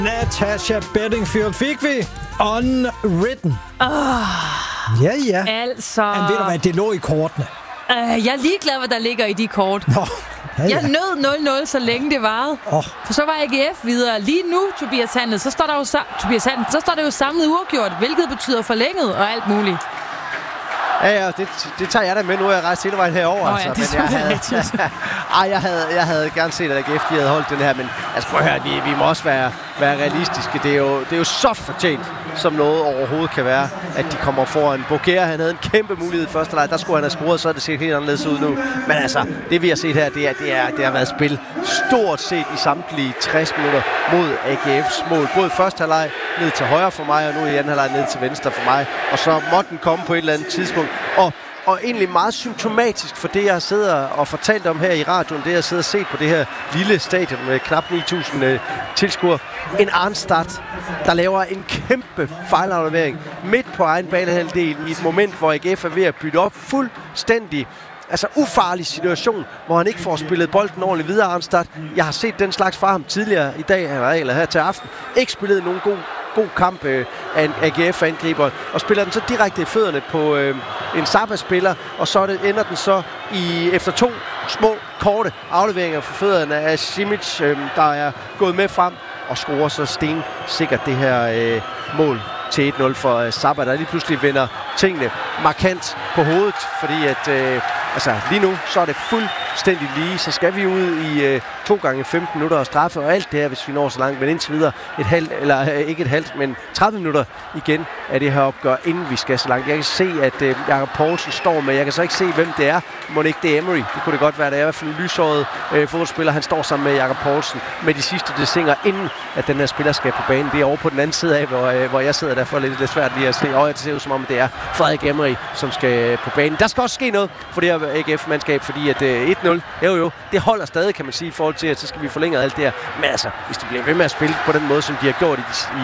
Natasha Bedingfield fik vi. Unwritten. Ja. Altså... Men ved du hvad, det lå i kortene. Jeg er ligeglad, hvad der ligger i de kort. Nå, ja. Jeg nød 0-0, så længe det varede. For så var AGF videre. Lige nu, Tobias Handel, så står der jo samlet uafgjort, hvilket betyder forlænget og alt muligt. Ja, det tager jeg da med. Nu er jeg rejst hele vejen herover. Ja, det jeg havde gerne set, at AGF de havde holdt den her, men altså prøv at høre, vi må også være realistiske. Det er jo så fortjent, som noget overhovedet kan være, at de kommer foran. Boker, han havde en kæmpe mulighed i første leg. Der skulle han have scoret, så er det set helt anderledes ud nu. Men altså, det vi har set her, det har været spil stort set i samtlige 60 minutter mod AGF's mål. Både første halvleg ned til højre for mig, og nu i anden halvleg ned til venstre for mig. Og så måtte den komme på et eller andet tidspunkt. Og egentlig meget symptomatisk for det, jeg sidder og fortalt om her i radioen, det jeg sidder og set på det her lille stadion med knap 9.000 tilskuere. En Arnstad, der laver en kæmpe fejlaflevering midt på egen banehalvdel i et moment, hvor AGF er ved at bytte op fuldstændig. Altså ufarlig situation, hvor han ikke får spillet bolden ordentligt videre, Arnstad. Jeg har set den slags fra ham tidligere i dag, eller her til aften. Ikke spillet nogen god kamp af en AGF-angriber, og spiller den så direkte i fødderne på en Zappa-spiller, og så ender den så efter 2 små, korte afleveringer for fødderne af Simic, der er gået med frem, og scorer så stensikkert det her mål til 1-0 for Zappa, der lige pludselig vender tingene markant på hovedet, fordi at lige nu, så er det fuldstændig lige, så skal vi ud i 2 gange 15 minutter og straffe og alt det her, hvis vi når så langt, men indtil videre ikke et halvt, men 30 minutter igen af det her opgør, inden vi skal så langt. Jeg kan se, at Jakob Poulsen står med, jeg kan så ikke se, hvem det er. Må ikke det er Emery? Det kunne det godt være, det er i hvert fald en lysåret fodboldspiller. Han står sammen med Jakob Poulsen med de sidste desinger, inden at den her spiller skal på banen. Det er over på den anden side af, hvor jeg sidder, derfor er lidt svært lige at se. Og det ser ud som om, det er Frederik Emery, som skal på banen. Der skal også ske noget for det her AGF-mandskab, fordi at 1-0, det holder stadig, kan man sige, i forhold til, at så skal vi forlænge alt det her. Men altså, hvis de bliver ved med at spille på den måde, som de har gjort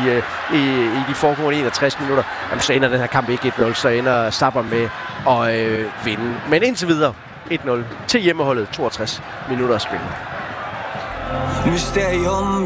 i de foregående 61 minutter, jamen, så ender den her kamp ikke 1-0, så ender Zappa med at vinde. Men indtil videre 1-0 til hjemmeholdet, 62 minutter at spille. Mysterium